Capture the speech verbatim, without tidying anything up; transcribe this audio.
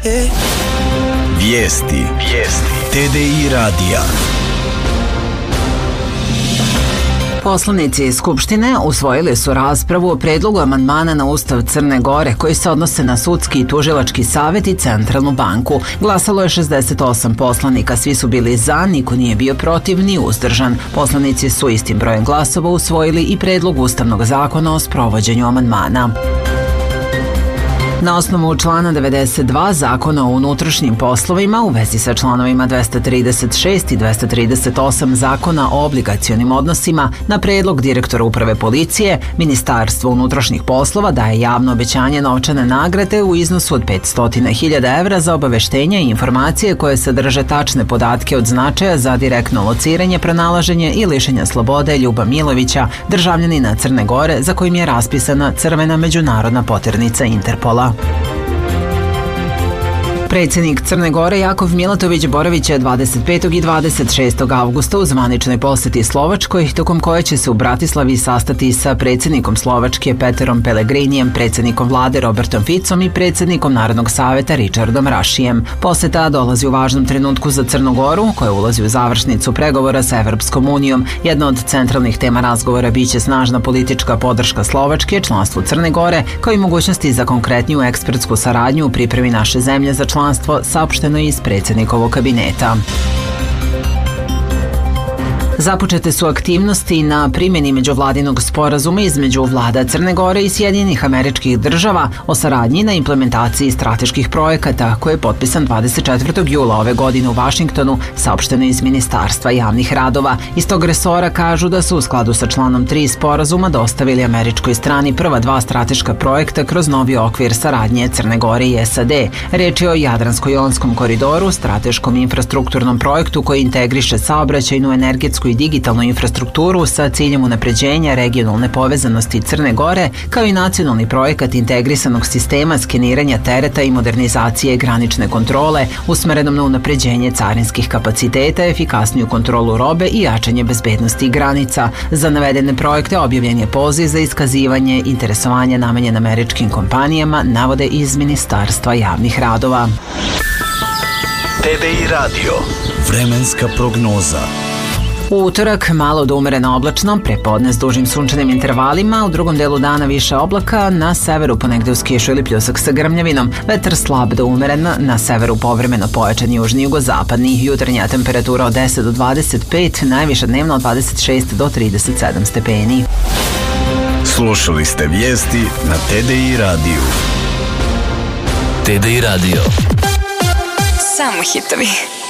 Vijesti. Vijesti. T D I radija. Poslanici Skupštine usvojili su raspravu o predlogu amandmana na Ustav Crne Gore koji se odnose na sudski i tužilački savet i Centralnu banku. Glasalo je šezdeset osam poslanika, svi su bili za, niko nije bio protiv ni uzdržan. Poslanici su istim brojem glasova usvojili i predlog Ustavnog zakona o sprovođenju amandmana. Na osnovu člana devedeset dva Zakona o unutrašnjim poslovima u vezi sa članovima dvesta trideset šest i dvesta trideset osam Zakona o obligacionim odnosima, na predlog direktora Uprave policije, Ministarstvo unutrašnjih poslova daje javno obećanje novčane nagrade u iznosu od petsto hiljada evra za obaveštenja i informacije koje sadrže tačne podatke od značaja za direktno lociranje, pronalaženje i lišenja slobode Ljuba Milovića, državljanina Crne Gore, za kojim je raspisana crvena međunarodna poternica Interpola. Predsjednik Crne Gore Jakov Milatović boraviće dvadeset petog i dvadeset šestog avgusta u zvaničnoj posjeti Slovačkoj, tokom koje će se u Bratislavi sastati sa predsjednikom Slovačke Peterom Pellegrinijem, predsjednikom vlade Robertom Ficom i predsjednikom Narodnog saveta Richardom Rašijem. Posjeta dolazi u važnom trenutku za Crnu Goru, koja ulazi u završnicu pregovora sa Evropskom unijom. Jedna od centralnih tema razgovora biće snažna politička podrška Slovačke, članstvu Crne Gore, kao i mogućnosti za konkretniju ekspertsku saradnju u pripremi naše zemlje za članstvo, saopšteno iz predsjednikovog kabineta. Započete su aktivnosti na primjeni međuvladinog sporazuma između vlada Crne Gore i Sjedinjenih Američkih Država o saradnji na implementaciji strateških projekata, koji je potpisan dvadeset četvrtog jula ove godine u Vašingtonu, saopšteno iz Ministarstva javnih radova. Iz tog resora kažu da su u skladu sa članom tri sporazuma dostavili američkoj strani prva dva strateška projekta kroz novi okvir saradnje Crne Gore i S A D. Reč je o Jadransko-jonskom koridoru, strateškom infrastrukturnom projektu koji integriše saobraćajnu, energetsku i digitalnu infrastrukturu sa ciljem unapređenja regionalne povezanosti Crne Gore, kao i nacionalni projekat integrisanog sistema skeniranja tereta i modernizacije granične kontrole, usmerenom na unapređenje carinskih kapaciteta, efikasniju kontrolu robe i jačanje bezbednosti granica. Za navedene projekte objavljen je poziv za iskazivanje interesovanja namenjen američkim kompanijama, navode iz Ministarstva javnih radova. T D I radio. Vremenska prognoza. U utorak malo do umereno oblačno, prepodne s dužim sunčanim intervalima, u drugom delu dana više oblaka, na severu ponegde uz kišu ili pljusak sa grmljavinom, vetar slab do umeren, na severu povremeno pojačan južni jugozapadni, jutarnja temperatura od deset do dvadeset pet, najviša dnevno od dvadeset šest do trideset sedam stepeni. Slušali ste vijesti na T D I radiju. T D I radio. Samo hitovi.